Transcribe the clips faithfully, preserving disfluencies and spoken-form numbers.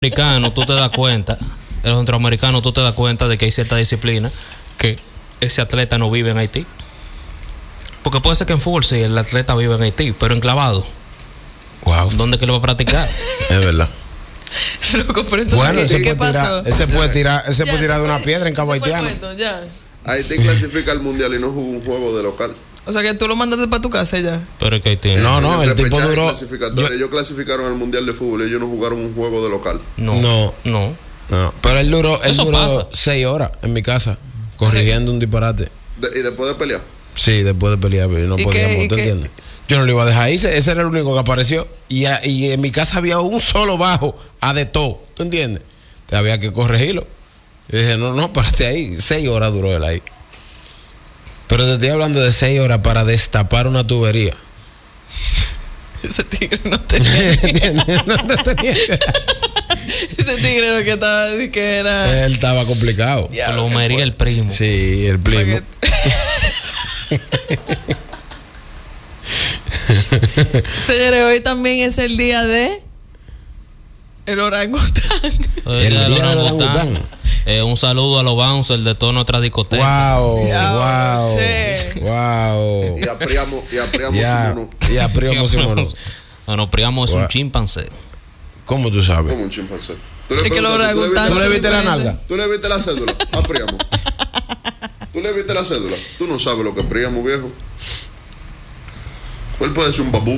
americano, tú te das cuenta, en los centroamericanos tú te das cuenta de que hay cierta disciplina que ese atleta no vive en Haití. Porque puede ser que en fútbol sí, el atleta vive en Haití, pero enclavado. Wow. ¿Dónde que lo va a practicar? Es verdad. Loco, pero entonces, Bueno, ¿qué, ese ¿qué puede pasó? tirar, ese puede tirar, ese Ya, puede tirar de una fue- piedra en Cabo ese fue el Haitiano. cuento, ya. Haití clasifica al mundial y no jugó un juego de local. O sea que tú lo mandaste para tu casa ya. Pero es que Haití No, no, En el tipo repechaje duró. clasificatorio, yo- ellos clasificaron al mundial de fútbol y ellos no jugaron un juego de local. No, No. no. No, pero él duró, él Eso duró pasa. seis horas en mi casa, corrigiendo un disparate. De- y después de pelear. Sí, después de pelear, pero no ¿Y podíamos, qué- y ¿tú qué? entiendes? Yo no lo iba a dejar irse, ese era el único que apareció. Y, a- y en mi casa había un solo bajo a de todo, ¿tú entiendes? Te había que corregirlo. Y dije, no, no, párate ahí. Seis horas duró él ahí. Pero te estoy hablando de seis horas para destapar una tubería. Ese tigre no tenía. ¿Entiendes? No, no tenía que- Ese tigre lo que estaba diciendo que era. Él estaba complicado. Ya, Lo ¿qué mería fue? el primo. Sí, el primo. Señores, hoy también es el día de. El orangután. El El día del día del orangután. orangután. Eh, un saludo a los bouncers de toda nuestra discoteca. Wow, Ya, wow, sí. wow. Y a Priamo, y a Priamo Ya, Simono. y a Priamo Simono. Bueno, Priamo es Guau. un chimpancé. ¿Cómo tú sabes? Como un chimpancé. ¿Tú le, Es que los preguntaste, ¿tú le orangutanes viste- ¿Tú le son viste la diferentes. nalga? ¿Tú le viste la cédula a Priamo? ¿Tú le viste la cédula? Tú no sabes lo que es Priamo, viejo. Él puede ser un babú,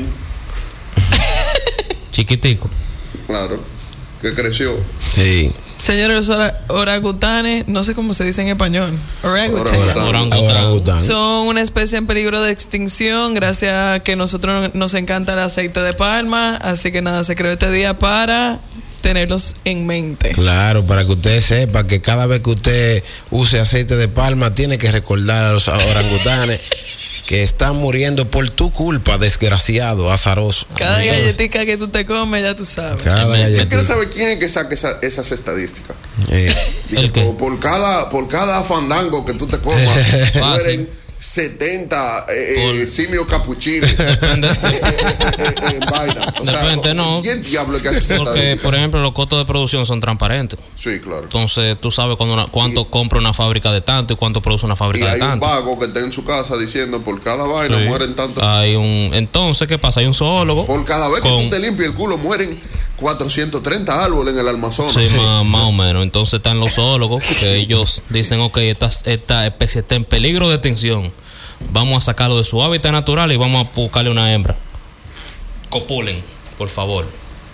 Chiquitico. claro, que creció. Sí. Señores, los ora- orangutanes, no sé cómo se dice en español. Orangutan. Orangután. Orangután. Orangután. Son una especie en peligro de extinción gracias a que nosotros nos encanta el aceite de palma, así que nada, se creó este día para tenerlos en mente. Claro, para que usted sepa que cada vez que usted use aceite de palma, tiene que recordar a los orangutanes que están muriendo por tu culpa, desgraciado, azaroso. Cada Entonces, galletita que tú te comes, ya tú sabes. cada Me- me Yo galletita. quiero saber quién es que saca esa- esas estadísticas. Eh, ¿El qué? Por, por cada, por cada fandango que tú te comas, Fácil. mueren setenta eh, eh, Por- simios capuchinos Depende, eh, eh, eh, eh, en vaina. O sea, Depende, no. ¿quién diablo es que hace esa porque, estadística? por ejemplo, los costos de producción son transparentes. Sí, claro. Entonces, tú sabes cuando una- cuánto compra una fábrica de tanto y cuánto produce una Y fábrica de hay un tanto. vago que está en su casa diciendo por cada vaina Sí. mueren tantos. Hay un, entonces, ¿qué pasa? Hay un zoólogo. Por cada vez que con- tú te limpias el culo mueren cuatrocientos treinta árboles en el Amazonas. Sí, Más, más o menos. Entonces están los zoólogos que ellos dicen, ok, esta, esta especie está en peligro de extinción. Vamos a sacarlo de su hábitat natural y vamos a buscarle una hembra. Copulen, por favor.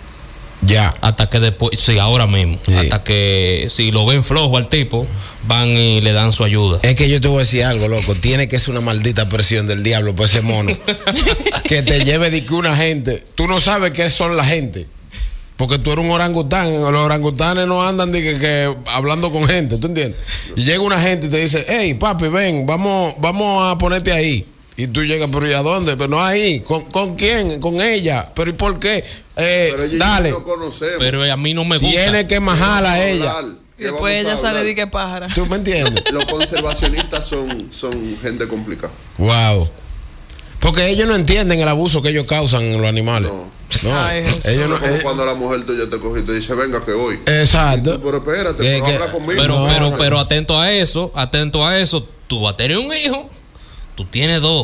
ya. Hasta que después, sí, ahora mismo. Sí. Hasta que si lo ven flojo al tipo, van y le dan su ayuda. Es que yo te voy a decir algo, loco. Tiene que ser una maldita presión del diablo por ese mono. Que te lleve de que una gente. Tú no sabes qué son la gente. Porque tú eres un orangután. Los orangutanes no andan de que, que hablando con gente, ¿tú entiendes? Y llega una gente y te dice, hey, papi, ven, vamos, vamos a ponerte ahí. Y tú llegas, pero ¿y a dónde? Pero no ahí. ¿Con, con quién? Con ella. ¿Pero y por qué? Eh, Pero ellos dale. no conocemos. Pero a mí no me gusta. Tiene que majarla a ella. Hablar. Y ¿Qué después vamos a ella sale hablar? de que pájara. ¿Tú me entiendes? Los conservacionistas son, son gente complicada. Wow. Porque ellos no entienden el abuso que ellos causan en los animales. No. No, Ay, Jesús. ellos Eso no. es como eh, cuando la mujer tuya te coge y te dice, venga que voy. exacto. Pero espérate, Que- pero que- habla conmigo. Pero, No, pero, no. pero atento a eso, atento a eso. Tú vas a tener un hijo, tú tienes dos.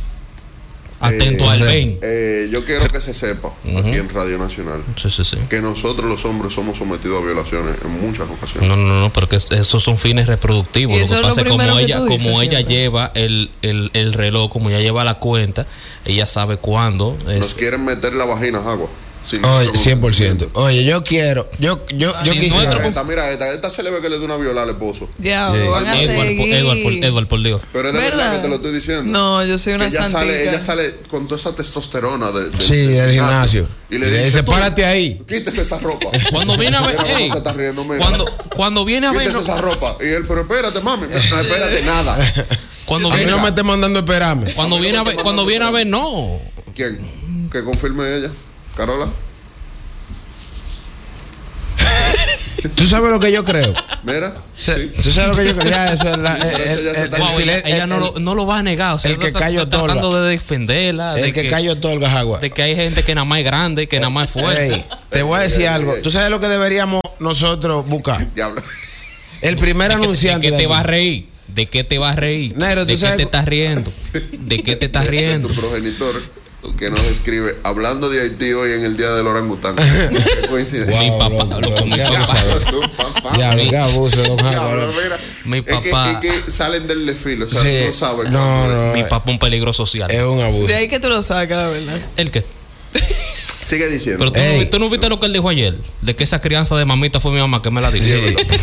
Atento Eh, al correcto. ven. Eh, yo quiero que se sepa aquí en Radio Nacional Sí, sí, sí. que nosotros los hombres somos sometidos a violaciones en muchas ocasiones. No, no, no, porque es- esos son fines reproductivos. Y Lo eso que es lo pasa es primero como que ella, tú dices como ella siempre. lleva el, el, el reloj, como ella lleva la cuenta, ella sabe cuándo. Nos Es, quieren meter la vagina a agua. sin Oye, nuestro cien por ciento. consentimiento. Oye, yo quiero, yo, yo, yo Sin quisiera. nuestro- Mira esta, mira esta, esta se le ve que le dio una viola al esposo. Ya, Sí. van a Edward, por, seguir. Edward, por, Edward, por Dios. Pero es de verdad, ¿Verdad? que te lo estoy diciendo. No, yo soy Que una ella santica. sale, ella sale con toda esa testosterona de, de- Sí, del gimnasio. Y le Y le dice, dice, "Tú, párate ahí". Quítese esa ropa. Cuando viene a ver, Mira cómo ey, se está riendo, mira. cuando, cuando viene a ver, Quítese no, esa ropa. Y él, pero espérate, mami. No, espérate nada. cuando A mí viene, no me esté mandando a esperarme. cuando a mí no viene a me ver, te cuando mandan viene a tu ver, no. ¿Quién? Que confirme ella. Carola. ¿Tú sabes lo que yo creo? Mira. Sí. ¿Tú sabes lo que yo quería? Eso es la, Sí, pero el, eso ya se el- está- el Wow, ella, silen- ella el- no, lo, no lo va a negar. O sea, el ella que está- cayó está otorga. tratando de defenderla. el de que, que, cayó todo el gajagua. de que hay gente que nada más es grande, que nada más es fuerte. Ey, te voy a decir Ey, ey, algo. ey. ¿Tú sabes lo que deberíamos nosotros buscar? Diablo. El primer ¿De qué- anunciante. ¿De qué de te vas a aquí. reír? ¿De qué te vas a reír? Negro, ¿tú ¿De qué sabes te cu- estás riendo? ¿De qué te estás riendo? Tu progenitor que nos escribe, hablando de Haití hoy en el día del orangután. Qué coincidencia. Mi Wow, papá, loco, loco, mi ya papá. lo sabes. Tú, papá. Ya, Mi- qué abuso, don Diablo, Jagua. mira. Mi Es que- papá- Es que, salen del desfile, o sea, Sí. no saben. No, cuándo- no. Mi papá un peligro social. Es un abuso. De ahí que tú lo sacas, la verdad. ¿El qué? Sigue diciendo. Pero tú, Ey. no, tú no viste lo que él dijo ayer. De que esa crianza de mamita fue mi mamá que me la dijo.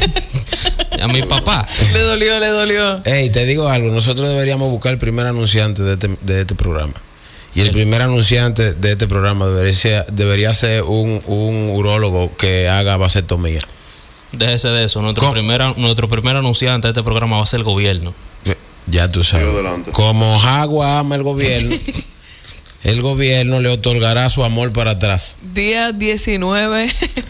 A mi papá. Le dolió, le dolió. Ey, te digo algo. Nosotros deberíamos buscar el primer anunciante de este, de este programa. Y el primer anunciante de este programa debería ser, debería ser un, un urólogo que haga vasectomía. Déjese de eso. Nuestro ¿Cómo? primer, nuestro primer anunciante de este programa va a ser el gobierno. Ya tú sabes. Dios delante. Como Jagua ama el gobierno, el gobierno le otorgará su amor para atrás. Día diecinueve.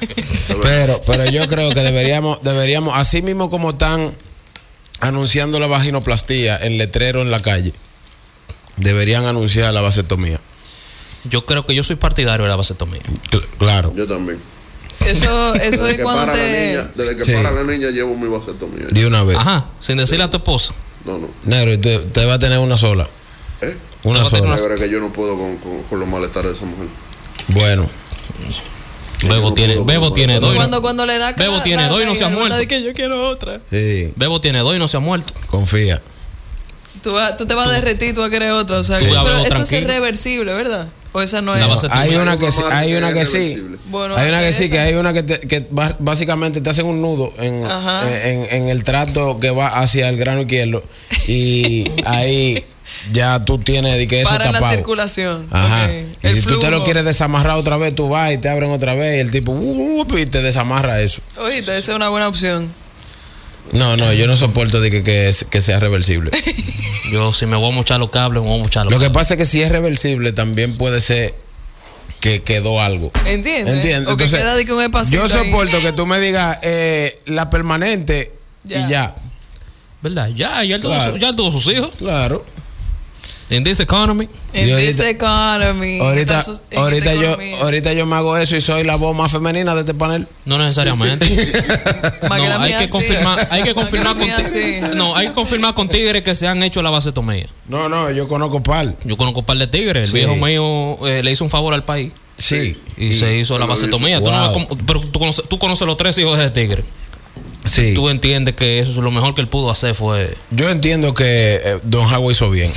Pero, pero yo creo que deberíamos, deberíamos, así mismo como están anunciando la vaginoplastía en letrero en la calle, deberían anunciar la vasectomía. Yo creo que yo soy partidario de la vasectomía. Cl- claro. Yo también. Eso, eso Desde es que cuando para la te. niña, desde que Sí. para la niña llevo mi vasectomía. De una vez. Ajá, sin decirle a tu esposa. No, no. Negro, usted, usted va a tener una sola. ¿Eh? Una Te va a tener sola. una- La verdad es que yo no puedo con, con, con los malestares de esa mujer. Bueno. Bebo no tiene, puedo, Bebo no tiene puedo. dos. y no- Cuando, cuando le da. Bebo la- tiene la- dos y no se ha la- muerto. de que yo quiero otra. Sí. Bebo tiene dos y no se ha muerto. Confía. Tú, vas- tú te vas a derretir, tú vas a querer otra. O sea, Tú que- ya pero veo eso tranquilo. es reversible, ¿verdad? O esa no La es. vasectomía. Hay una que sí, Mamá, hay una es que sí. reversible. Bueno, Hay una que sí, esa. que hay una que, te- que ba- básicamente te hacen un nudo en, Ajá. en, en el trato que va hacia el grano izquierdo y ahí ya tú tienes de que eso Para la tapado. circulación. Ajá. Ok. Y El si tú te lo flujo. quieres desamarrar otra vez, tú vas y te abren otra vez y el tipo uh, uh, y te desamarra eso. Oíste, esa es una buena opción. No, no, yo no soporto de que, que, es- que sea reversible. Yo, si me voy a mochar los cables, me voy a mochar los Lo que cables. pasa es que si es reversible también puede ser que quedó algo. ¿Entiendes? ¿Entiendes? O que queda de que un espacito yo ahí. soporto que tú me digas eh, la permanente Ya. y ya. ¿Verdad? Ya, ya, él tuvo Claro. su- ya tuvo sus hijos. Claro. In this economy. En Yo this ahorita- economy. Ahorita, Entonces, en ahorita esta yo, economía. ahorita yo me hago eso y soy la voz más femenina de este panel. No necesariamente. Más que la No, hay mía que sí. confirmar, hay que Más confirmar la con mía ti- sí. No, hay que confirmar con tigres que se han hecho la vasectomía. No, no, yo conozco par. Yo conozco un par de tigres. El Sí. viejo mío eh, le hizo un favor al país Sí. y, se hizo se la lo hizo. vasectomía. Tú no Wow. ves cómo- pero tú conoces, tú conoces los tres hijos de ese tigre. Sí. Tú entiendes que eso es lo mejor que él pudo hacer fue. Yo entiendo que eh, Don Jagua hizo bien.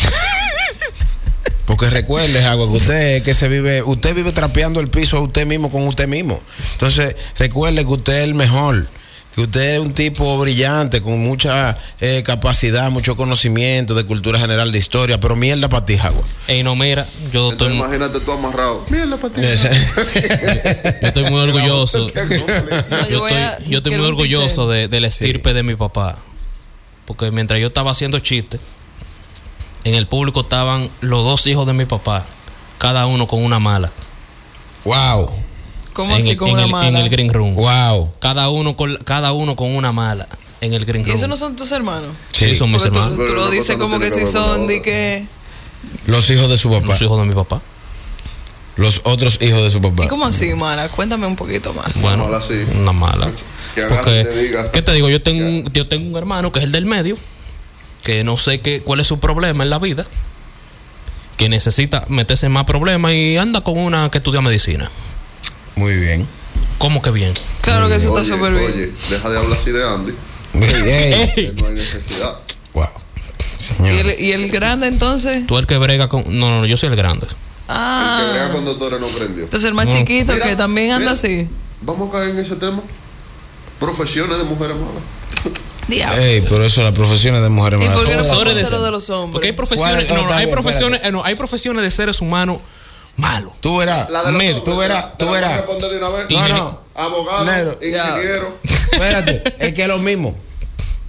Porque recuerde, Jagua, que usted que se vive, usted vive trapeando el piso a usted mismo con usted mismo. Entonces, recuerde que usted es el mejor. Que usted es un tipo brillante, con mucha eh, capacidad, mucho conocimiento de cultura general, de historia, pero mierda para ti, Jagua. Ey, no, mira, yo Entonces estoy, imagínate tú amarrado. Mierda, para ti. yo estoy muy orgulloso. No, Yo yo voy estoy, a- yo estoy quiero muy un orgulloso de, de la estirpe de mi papá. Porque mientras yo estaba haciendo chistes, en el público estaban los dos hijos de mi papá, cada uno con una mala. Wow, ¿Cómo en así el, con en una el- mala? en el green room. wow. Cada uno con cada uno con una mala en el green ¿Y room. esos no son tus hermanos? Sí, Sí. son mis Porque tú, hermanos. tú Pero lo una dices cosa no como que tiene si que ver con son la de otra. que. Los hijos de su papá. Los hijos de mi papá. Los otros hijos de su papá. ¿Y cómo así, mala? Cuéntame un poquito más. Bueno, Mala, sí. una mala. Que agarre Porque, y te diga. ¿qué te digo? Yo tengo, un, yo tengo un hermano que es el del medio, que no sé qué, cuál es su problema en la vida, que necesita meterse en más problemas y anda con una que estudia medicina. Muy bien. ¿Cómo que bien? Claro que eso Oye, está súper bien. oye, deja de hablar así de Andy. Ey, ey. Que no hay necesidad. Wow. ¿Y Señor. el, ¿Y el grande entonces? Tú el que brega con... No, no, no, yo soy el grande. El que Ah. brega con doctores no prendió. Entonces el más No. chiquito Mira, que también anda mira, así. Vamos a caer en ese tema. Profesiones de mujeres malas. Diablo. Ey, pero eso, las profesiones de mujeres ¿Y malas. por qué no Todas. podemos Profesores de hacer lo ese- de los hombres? Porque hay profesiones, ¿Cuál? no, No, no, está hay bien, profesiones, eh, no, hay profesiones de seres humanos malos. Tú verás. La de los Mil, hombres, tú verás, te tú la voy a verás. responder de una vez. No, no. Abogado, Negro. ingeniero. Espérate, es que es lo mismo.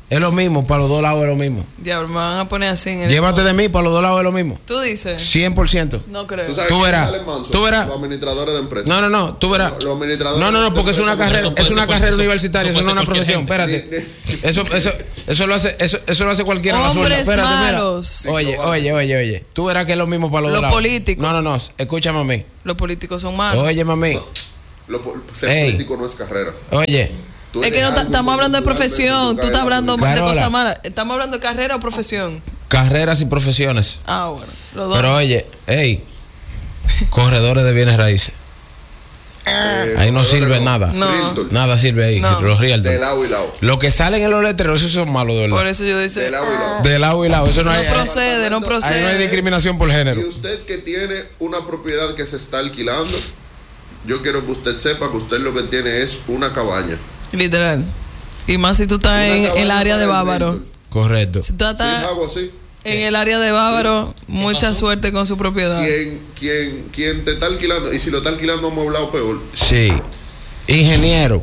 Es lo mismo, para los dos lados es lo mismo. Diablo, me van a poner así en el. Llévate de mí, para los dos lados es lo mismo. ¿Tú dices? cien por ciento. No creo. ¿Tú sabes Tú quién verás, sale manso? tú verás. Los administradores de empresas. No, no, no, tú verás. Los administradores No, no, no, porque es una de carrera, Eso puede es una ser carrera cualquier- universitaria, eso eso no es una puede ser profesión. cualquier Espérate. Eso, eso, eso lo hace, eso, eso lo hace cualquiera. en la Hombres suelta. Espérate, mira. malos. Oye, oye, oye, oye. Tú verás que es lo mismo para los, Los dos lados. políticos. No, no, no. Escúchame a mí. Los políticos son malos. Oye, mami. Lo po- ser Ey. político no es carrera. Oye. Tú Es que eres no ta- algo estamos hablando de culturalmente profesión. tu Tú estás carrera hablando política. de Carola. cosas malas. ¿Estamos hablando de carrera o profesión? Carreras y profesiones. Ah, bueno. Los dos. Pero oye, hey, corredores de bienes raíces. Eh, Ahí no corredores sirve nada. No. Realtor. Nada sirve ahí. No. Los De realtors. lado y lado. Lo que salen en los letreros, esos son malos, de verdad. Por eso yo dice. De lado y lado. De lado y lado. Eso no, No hay. procede, no Ahí no hay Ahí no hay procede. discriminación por género. Y usted que tiene una propiedad que se está alquilando, yo quiero que usted sepa que usted lo que tiene es una cabaña. Literal. Y más si tú estás Una en cabaña el área de para el Bávaro. realtor. Correcto. Si tú Sí, estás hago así. en el área de Bávaro, mucha suerte con su propiedad. Quien, quien, quien te está alquilando, y si lo está alquilando amoblado, peor. Sí. Ingeniero.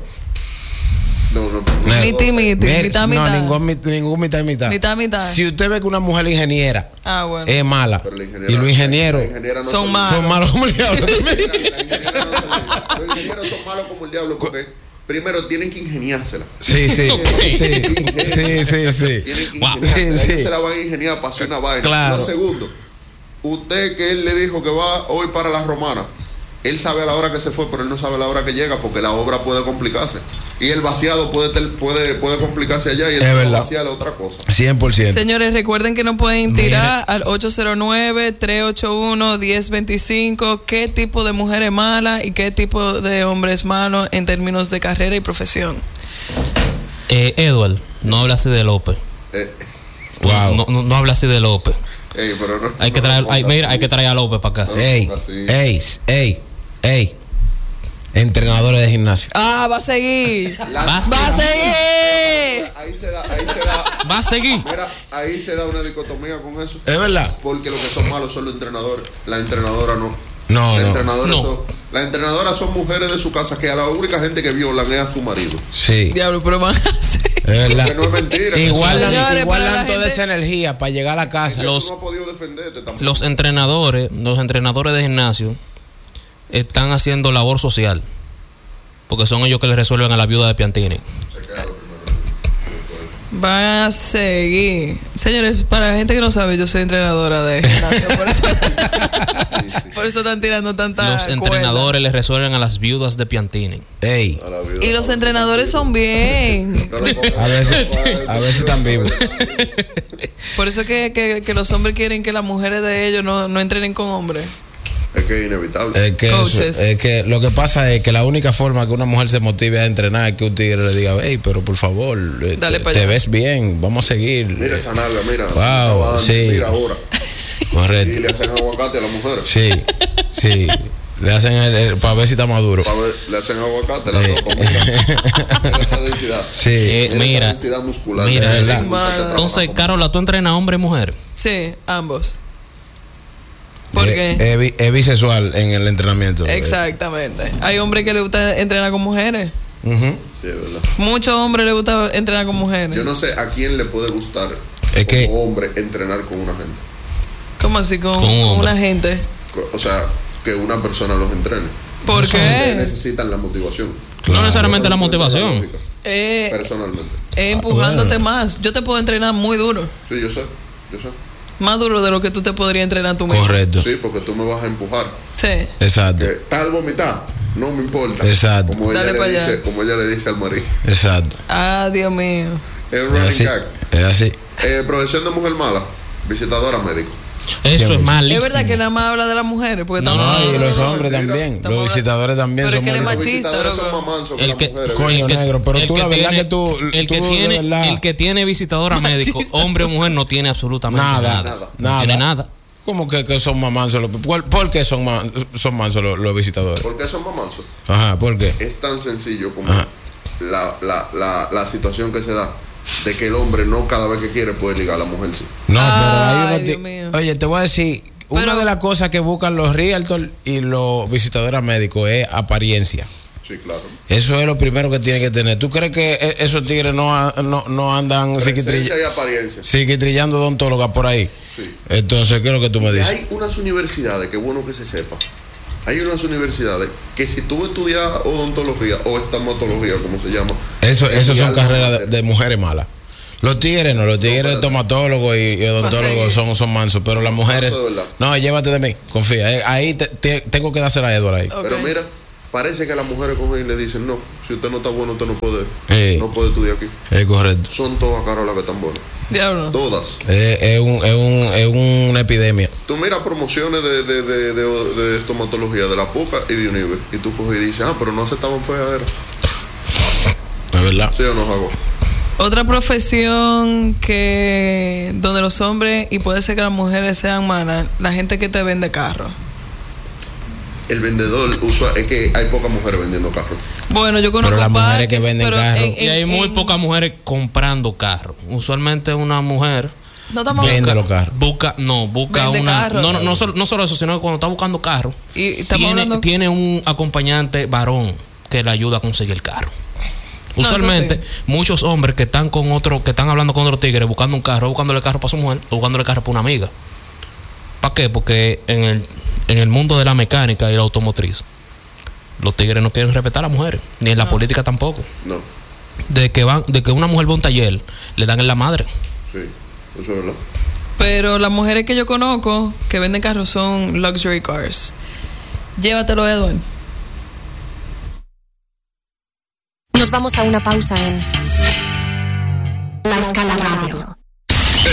No, no, no. Miti, miti, Mira, mitad, no, mitad. ningún, mit- ningún mitad y mitad. Mitad, mitad. Si usted ve que una mujer ingeniera Ah, bueno. es mala Pero la ingeniera- y los ingenieros la ingeniera no son se- malos. son malos como el diablo La también. ingeniera- la ingeniera no se le- Los ingenieros son malos como el diablo porque primero tienen que ingeniársela. Sí, sí. Ok. Sí, sí, sí, sí. Tienen que Wow. ingeniársela. Sí, sí. Ellos se la van a ingeniar para hacer una vaina. Claro. Lo segundo, usted que él le dijo que va hoy para la romana, él sabe a la hora que se fue, pero él no sabe a la hora que llega porque la obra puede complicarse. Y el vaciado puede tel- puede, puede complicarse allá y el Es verdad. vaciar es otra cosa. cien por ciento. Señores, recuerden que nos pueden tirar al ocho cero nueve, tres ocho uno, uno cero dos cinco qué tipo de mujer es mala y qué tipo de hombre es malo en términos de carrera y profesión. Eh, Edward, no habla así de López. Eh, Wow. No, no, no habla así de López. ey, pero no- Hay que no traer, lo hay, ponga mira, hay así. que traer a López para acá. No lo Ey, ponga así. ey, ey, ey. Entrenadores de gimnasio. Ah, va a seguir. Las- Va a Va a seguir. Ahí se da, ahí se da, Va a seguir. mira, ahí se da una dicotomía con eso. ¿Es verdad? Porque los que son malos son los entrenadores. La entrenadora no. No, Las no. entrenadoras No. son, las entrenadoras son mujeres de su casa que a la única gente que violan es a su marido. Sí. Diablo, pero van a hacer. Es verdad. Que no es mentira. Igual Eso- Señores, igual para la dan toda gente- esa energía para llegar a la casa. que los- tú no has podido defenderte tampoco. Los entrenadores, los entrenadores de gimnasio están haciendo labor social. Porque son ellos que le resuelven a la viuda de Piantini. Se queda lo primero. Van a seguir. Señores, para la gente que no sabe, yo soy entrenadora de gimnasio. Por eso, Sí, sí. por eso están tirando tanta Los cuerda. entrenadores le resuelven a las viudas de Piantini. Ey. A la viuda, Y los no, entrenadores son bien. no lo pongas- A veces- no lo pongas- a veces están vivos. Por eso es que, que, que los hombres quieren que las mujeres de ellos no, no entrenen con hombres. Es que es inevitable. Es que, eso- Coaches. es que lo que pasa es que la única forma que una mujer se motive a entrenar es que un tigre le diga, hey, pero por favor, eh, Dale te, pa' te allá. ves bien, vamos a seguir. Mira esa nalga, mira. Wow, estaba antes, sí. Mira ahora. Y Correcto. le hacen aguacate a las mujeres. Sí, sí. Le hacen el, el- para ver si está maduro. Pa' ver, le hacen aguacate la Sí. ropa. Mira, mira esa densidad. Sí. Eh, Mira, mira, esa densidad muscular. mira, Mira, ¿verdad? esa muchacha trabaja Entonces, con- Carola, ¿tú entrenas hombre y mujer? Sí, ambos. ¿Por Eh, qué? Es, bi- es bisexual en el entrenamiento. Exactamente. Hay hombres que les gusta entrenar con mujeres. Ujú. Sí, es verdad. Muchos hombres les gusta entrenar con mujeres. Yo no sé a quién le puede gustar Es que- como hombre entrenar con una gente. ¿Cómo así? Con, Con un con hombre. una gente. Co- O sea, que una persona los entrene. ¿Por Que qué? necesitan la motivación. No necesariamente la Yo no encuentro motivación. lógica, Eh, Personalmente. es empujándote bueno. más. Yo te puedo entrenar muy duro. Sí, yo sé. Yo sé. Más duro de lo que tú te podrías entrenar tú mismo. Correcto. Sí, porque tú me vas a empujar. Sí. Exacto. Que tal vomitar, no me importa. Exacto. Como ella, Dale le pa' allá. dice, como ella le dice al marido. Exacto. Ah, Dios mío. Es un Es running así. gag. Es así. Eh, profesión de mujer mala, visitadora médico. Eso es malísimo. Es verdad que nada más habla de las mujeres. Porque No, estamos no, No, hablando y de los los- hombres mentira. también. Estamos Los hablando- visitadores también Pero son es que él es buenos. Los machista, visitadores loco. son más mansos que El las que, mujeres. Coño, el que- negro, pero el tú que la verdad tiene- que tú- el que tú de tiene, verdad- el que tiene visitadora médico, hombre o mujer, no tiene absolutamente Nada, nada. nada. No tiene nada. ¿Cómo que, que son más mansos? los- ¿Por, por qué son, man- son mansos los, los visitadores? ¿Por qué son más mansos? Ajá, ¿por qué? Es tan sencillo como Ajá. la, la, la, la situación que se da de que el hombre no cada vez que quiere puede ligar a la mujer, sí. No, Ay, pero hay unos Dios ti- mío. Oye, te voy a decir, una Pero- de las cosas que buscan los realtors y los visitadores médicos es apariencia. Sí, claro. Eso es lo primero que tiene que tener. ¿Tú crees que e- esos tigres no, a- no, no andan Presencia y apariencia. psiquitrillando odontólogas por ahí? Sí. Entonces, ¿qué es lo que tú me Y dices? hay unas universidades, que es bueno que se sepa. Hay unas universidades que si tú estudias odontología o estomatología, como se llama. Eso, eso estudiar son la carreras de, máster. de mujeres malas. Los tigres no, los tigres espérate. estomatólogos y, y odontólogos Sí. son, son mansos, pero las mujeres. Eso es verdad. No, llévate de mí, confía. Eh, Ahí te- te- tengo que dársela a Edward ahí. Ok. Pero mira, parece que las mujeres cogen y le dicen, no, si usted no está bueno, usted no puede, Sí. no puede estudiar aquí. Es correcto. Son todas caras las que están buenas. Diablo. Todas. Eh, es, un, es, un, es una epidemia. Tú miras promociones de, de, de, de, de estomatología de la Puca y de Unive. Y tú coges y dices, ah, pero no aceptaban feas, era. Es verdad. ¿Sí o no, Jago? Otra profesión que donde los hombres y puede ser que las mujeres sean malas, la gente que te vende carro. El vendedor usa, es que hay pocas mujeres vendiendo carros. Bueno, yo conozco las mujeres parques, que venden pero carros. en- Y hay en- muy en- pocas mujeres comprando carros. Usualmente una mujer No estamos Vende hablando- los carros. busca, no, busca Vende una. carros. No, no, no, solo, no solo eso, sino que cuando está buscando carro, y estamos tiene, hablando tiene un acompañante varón que le ayuda a conseguir el carro. No, eso Usualmente, sí. muchos hombres que están con otro, que están hablando con otros tigres, buscando un carro, buscándole carro para su mujer, o buscándole carro para una amiga. ¿Para qué? Porque en el, en el mundo de la mecánica y la automotriz, los tigres no quieren respetar a las mujeres, ni en la política tampoco. No, De que van, de que una mujer va a un taller, le dan en la madre. sí, eso es verdad. pero las mujeres que yo conozco que venden carros son luxury cars. Llévatelo, Edward. Nos vamos a una pausa en La Escala Radio.